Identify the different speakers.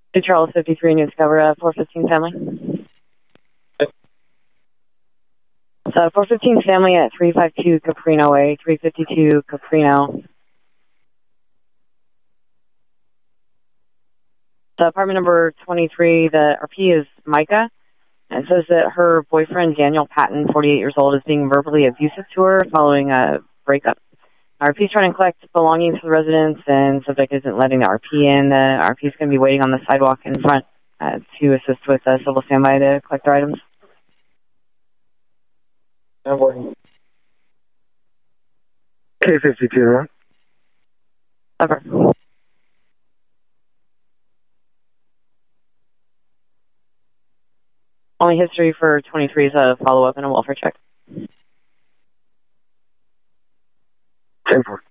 Speaker 1: To Charles 53 News Cover, 415 family. So 415 family at 352 Caprino Way, 352 Caprino. So apartment number 23, the RP is Micah. And it says that her boyfriend, Daniel Patton, 48 years old, is being verbally abusive to her following a breakup. RP is trying to collect belongings for the residents, and subject isn't letting the RP in. The RP is going to be waiting on the sidewalk in front to assist with civil standby to collect their items.
Speaker 2: I'm working. K52, right?
Speaker 1: Over. Only history for 23 is a follow-up and a welfare check.
Speaker 2: 10-4.